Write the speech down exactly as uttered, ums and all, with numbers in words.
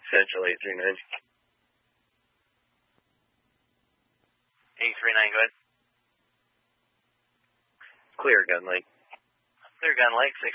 Central eight three nine. eight three nine, go ahead. Clear, Gun Lake. Clear, Gun Lake, six